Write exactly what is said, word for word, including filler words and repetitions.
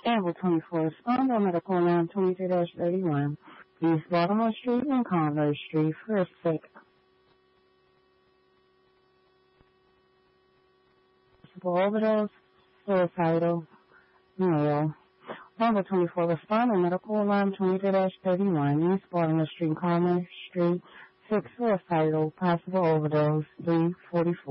Amber twenty-four, Spondale Medical Line twenty-two thirty-one, East Baltimore Street and Converse Street, first sick. Possible overdose, suicidal, male. Amber twenty-four, Respondale Medical Line twenty-two thirty-one, East Baltimore Street, Converse Street, six, suicidal, possible overdose, three forty-four.